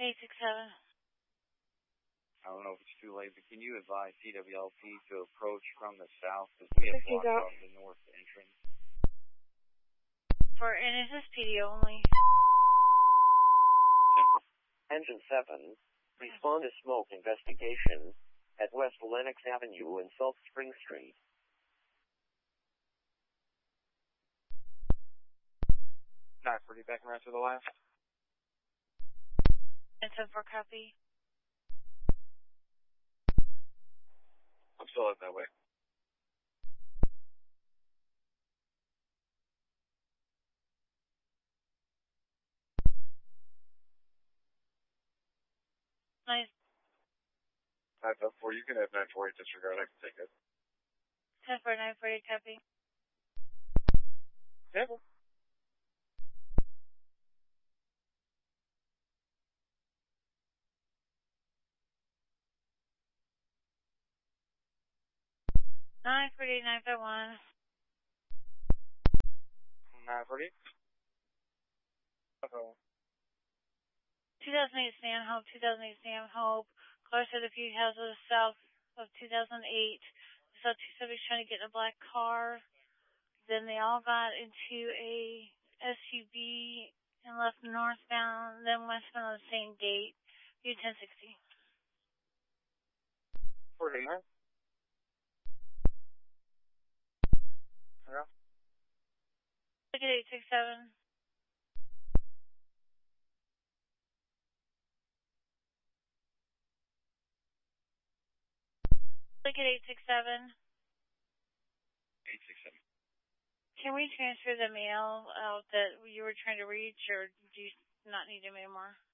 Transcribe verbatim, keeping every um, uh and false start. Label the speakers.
Speaker 1: eight six seven.
Speaker 2: I don't know if it's too late, but can you advise C W L P to approach from the south as we have blocked off the north entrance?
Speaker 1: For, and is this P D only?
Speaker 2: Simple.
Speaker 3: Engine seven, respond to smoke investigation at West Lenox Avenue and Salt Spring Street.
Speaker 2: nine forty, back around to the left.
Speaker 1: And seven four copy.
Speaker 2: I'm still up that way.
Speaker 1: Nice.
Speaker 2: nine four, you can have nine forty disregard, I can take it.
Speaker 1: ten four nine forty copy.
Speaker 2: Simple.
Speaker 1: nine forty nine five one.
Speaker 2: nine forty. Uh-oh.
Speaker 1: two thousand eight Stanhope, two thousand eight Stanhope, close to the few houses south of two thousand eight. So two subjects trying to get in a black car. Then they all got into a S U V and left northbound, then westbound on the same gate. U ten sixty.
Speaker 2: forty-nine. Yeah.
Speaker 1: Look at eight six seven. Look at eight six seven.
Speaker 2: eight six seven.
Speaker 1: Can we transfer the mail out that you were trying to reach, or do you not need him anymore?